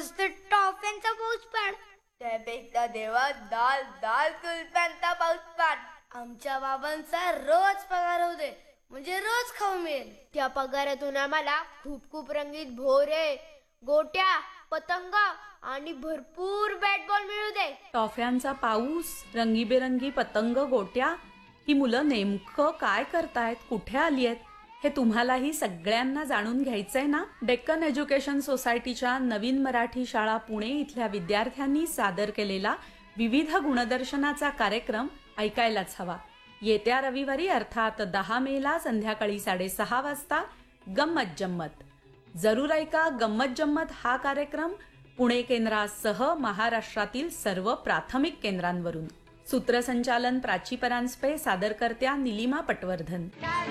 मस्त टॉफ्यांचा पाऊस पाड. त्यापेक्षा देवा दाल दाल कुलप्यांचा पाऊस पाड. आमच्या बाबांचा रोज पगार होऊ दे, म्हणजे रोज खाऊ मिळेल. त्या पगारातून आम्हाला खूप खूप रंगीत भोरे, गोट्या, पतंग आणि भरपूर बॅट बॉल मिळू दे. टॉफ्यांचा पाऊस, रंगीबेरंगी पतंग, गोट्या. ही मुलं नेमकं काय करतायत, कुठे आली आहेत, हे तुम्हालाही सगळ्यांना जाणून घ्यायचंय ना. डेक्कन एज्युकेशन सोसायटीच्या नवीन मराठी शाळा पुणे इथल्या विद्यार्थ्यांनी सादर केलेला विविध गुणदर्शनाचा कार्यक्रम ऐकायलाच हवा. येत्या रविवारी अर्थात 10 मेला संध्याकाळी 6:30 वाजता गंमत जम्मत. जरूर ऐका गंमत जम्मत हा कार्यक्रम पुणे केंद्रासह महाराष्ट्रातील सर्व प्राथमिक केंद्रांवरून. सूत्रसंचालन प्राची परांजपे, सादरकर्त्या निलिमा पटवर्धन.